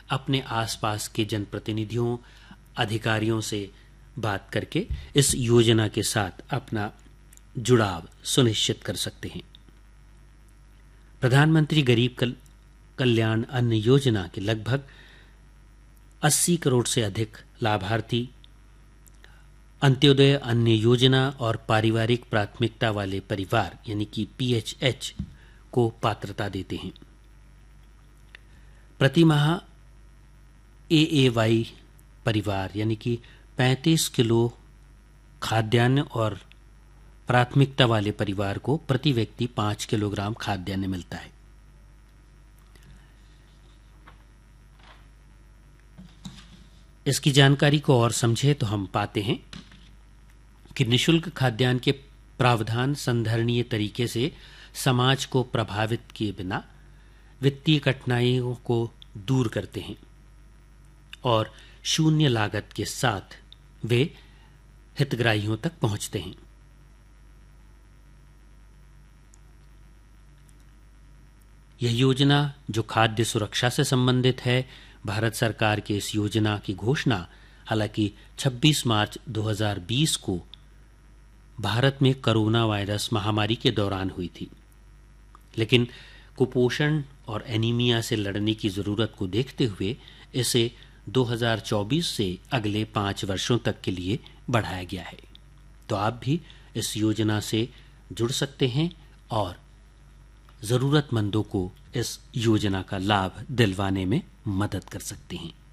अपने आसपास के जनप्रतिनिधियों, अधिकारियों से बात करके इस योजना के साथ अपना जुड़ाव सुनिश्चित कर सकते हैं। प्रधानमंत्री गरीब कल्याण अन्न योजना के लगभग 80 करोड़ से अधिक लाभार्थी अंत्योदय अन्न योजना और पारिवारिक प्राथमिकता वाले परिवार यानी कि PHH को पात्रता देते हैं। प्रति माह AAY परिवार यानी कि 35 किलो खाद्यान्न और प्राथमिकता वाले परिवार को प्रति व्यक्ति 5 किलोग्राम खाद्यान्न मिलता है। इसकी जानकारी को और समझे तो हम पाते हैं कि निःशुल्क खाद्यान्न के प्रावधान संधारणीय तरीके से समाज को प्रभावित किए बिना वित्तीय कठिनाइयों को दूर करते हैं और शून्य लागत के साथ वे हितग्राहियों तक पहुंचते हैं। यह योजना जो खाद्य सुरक्षा से संबंधित है, भारत सरकार की इस योजना की घोषणा हालांकि 26 मार्च 2020 को भारत में कोरोना वायरस महामारी के दौरान हुई थी, लेकिन कुपोषण और एनीमिया से लड़ने की जरूरत को देखते हुए इसे 2024 से अगले 5 वर्षों तक के लिए बढ़ाया गया है। तो आप भी इस योजना से जुड़ सकते हैं और ज़रूरतमंदों को इस योजना का लाभ दिलवाने में मदद कर सकते हैं।